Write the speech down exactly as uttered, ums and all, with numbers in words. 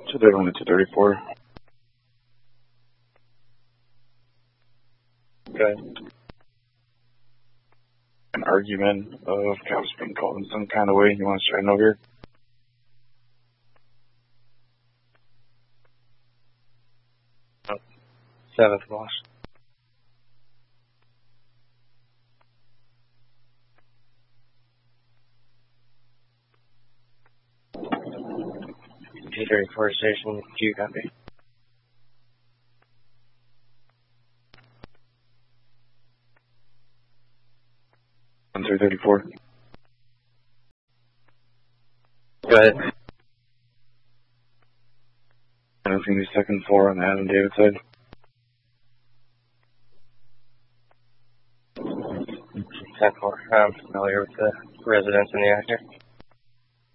two thirty-one to two thirty-four. Okay. An argument of cops being called in some kind of way. You want to straighten over here? Seventh boss. two thirty-four station, Q copy. one three thirty-four. Go ahead. Anything the second floor on the Adam David side? ten four. I'm familiar with the residents in the area here.